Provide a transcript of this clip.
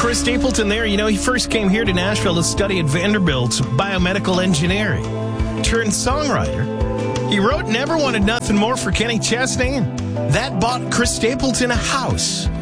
Chris Stapleton there. You know, he first came here to Nashville to study at Vanderbilt's biomedical engineering. Turned songwriter. He wrote Never Wanted Nothing More for Kenny Chesney. That bought Chris Stapleton a house.